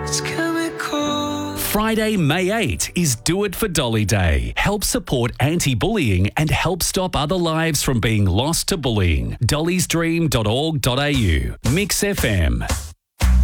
It's chemical. Friday, May 8 is Do It for Dolly Day. Help support anti-bullying and help stop other lives from being lost to bullying. dollysdream.org.au. Mix FM.